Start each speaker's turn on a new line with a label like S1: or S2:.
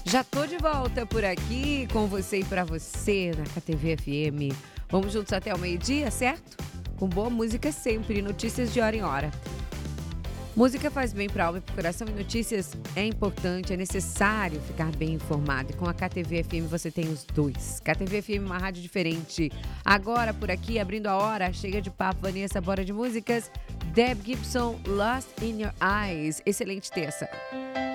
S1: Já tô de volta por aqui com você e pra você na KTV FM. Vamos juntos até o meio-dia, certo? Com boa música sempre, notícias de hora em hora. Música faz bem para a alma e para o coração e notícias é importante, é necessário ficar bem informado. E com a KTV FM você tem os dois. KTV FM, uma rádio diferente. Agora por aqui, abrindo a hora, chega de papo, Vanessa, bora de músicas. Deb Gibson, Lost in Your Eyes. Excelente terça.